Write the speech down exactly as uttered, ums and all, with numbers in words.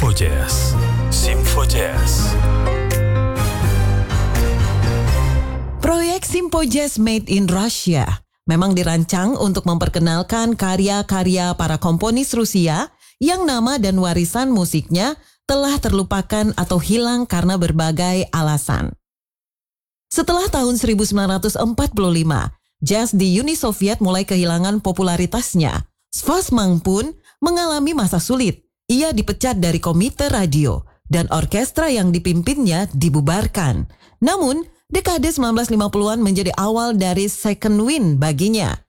Simfojazz. Simfojazz. Proyek Simfojazz Made in Russia memang dirancang untuk memperkenalkan karya-karya para komponis Rusia yang nama dan warisan musiknya telah terlupakan atau hilang karena berbagai alasan. Setelah tahun seribu sembilan ratus empat puluh lima, jazz di Uni Soviet mulai kehilangan popularitasnya. Schwarzman pun mengalami masa sulit. Ia dipecat dari komite radio dan orkestra yang dipimpinnya dibubarkan. Namun, dekade sembilan belas lima puluhan menjadi awal dari second wind baginya.